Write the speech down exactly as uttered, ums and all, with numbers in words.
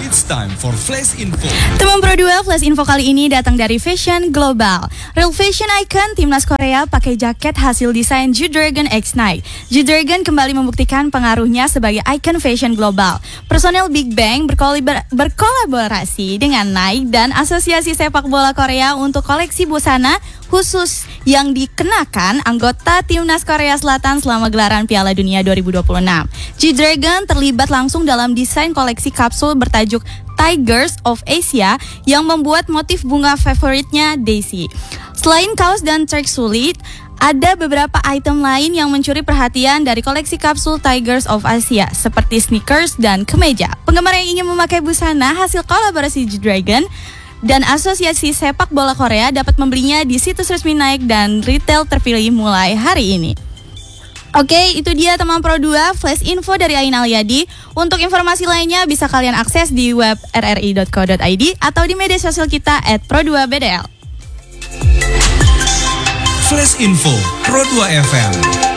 It's time for Flash Info. Teman Pro dua, Flash Info kali ini datang dari Fashion Global. Real fashion icon timnas Korea pakai jaket hasil desain G-Dragon X Nike. G-Dragon kembali membuktikan pengaruhnya sebagai icon fashion global. Personel Big Bang berkolaborasi, berkolaborasi dengan Nike dan Asosiasi Sepak Bola Korea untuk koleksi busana khusus yang dikenakan anggota timnas Korea Selatan selama gelaran Piala Dunia dua ribu dua puluh enam. G-Dragon terlibat langsung dalam desain koleksi kapsul bertajuk Tigers of Asia yang membuat motif bunga favoritnya Daisy. Selain kaos dan tracksuit, ada beberapa item lain yang mencuri perhatian dari koleksi kapsul Tigers of Asia, seperti sneakers dan kemeja. Penggemar yang ingin memakai busana hasil kolaborasi G-Dragon dan Asosiasi Sepak Bola Korea dapat membelinya di situs resmi Nike dan retail terpilih mulai hari ini. Oke, itu dia teman Pro dua, Flash Info dari Ain Alyadi. Untuk informasi lainnya bisa kalian akses di web r r i dot co dot i d atau di media sosial kita at pro dua b d l. Flash Info Pro dua F M.